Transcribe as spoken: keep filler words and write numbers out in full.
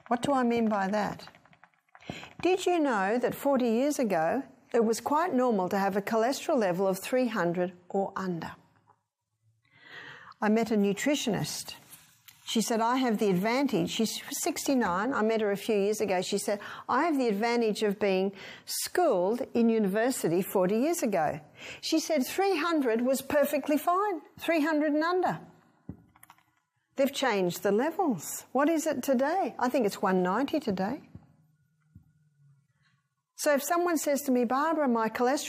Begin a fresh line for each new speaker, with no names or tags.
What do I mean by that? Did you know that forty years ago it was quite normal to have a cholesterol level of three hundred or under? I met a nutritionist. She said, I have the advantage. She's sixty-nine. I met her a few years ago. She said, I have the advantage of being schooled in university forty years ago. She said three hundred was perfectly fine, three hundred and under. They've changed the levels. What is it today? I think it's one ninety today. So if someone says to me, Barbara, my cholesterol